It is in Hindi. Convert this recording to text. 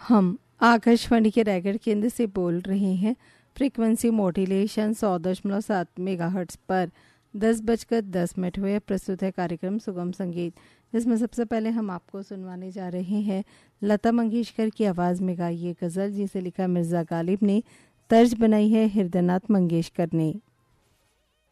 हम आकाशवाणी के रायगढ़ केंद्र से बोल रहे हैं। फ्रीक्वेंसी मॉड्यूलेशन 100.7 मेगाहर्ट्ज पर 10:10 हुए। प्रस्तुत है कार्यक्रम सुगम संगीत, जिसमें सबसे पहले हम आपको सुनवाने जा रहे हैं लता मंगेशकर की आवाज़ में गाई ये गज़ल, जिसे लिखा मिर्ज़ा गालिब ने, तर्ज बनाई है हृदयनाथ मंगेशकर ने।